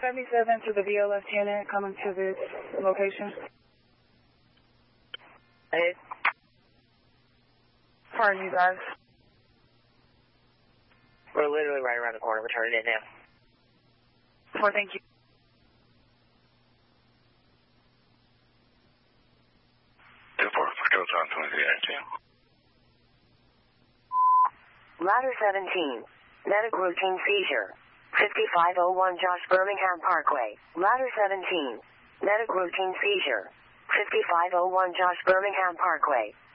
77 to the VLF unit, coming to this location. Hey. How are you guys? We're literally right around the corner. We're turning in now. Well, thank you. Ladder 17. Medic routine seizure. 5501 Josh Birmingham Parkway. Ladder 17. Medic routine seizure. 5501 Josh Birmingham Parkway.